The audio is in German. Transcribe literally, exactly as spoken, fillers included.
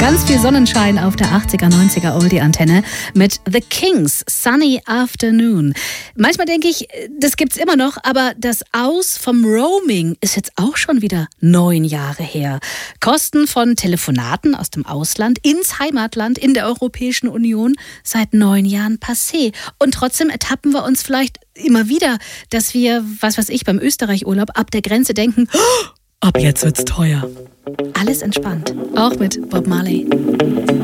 Ganz viel Sonnenschein auf der achtziger, neunziger Oldie-Antenne mit The Kings, Sunny Afternoon. Manchmal denke ich, das gibt's immer noch, aber das Aus vom Roaming ist jetzt auch schon wieder neun Jahre her. Kosten von Telefonaten aus dem Ausland ins Heimatland in der Europäischen Union seit neun Jahren passé. Und trotzdem ertappen wir uns vielleicht immer wieder, dass wir, was weiß ich, beim Österreich-Urlaub ab der Grenze denken, ab jetzt wird's teuer. Alles entspannt, auch mit Bob Marley.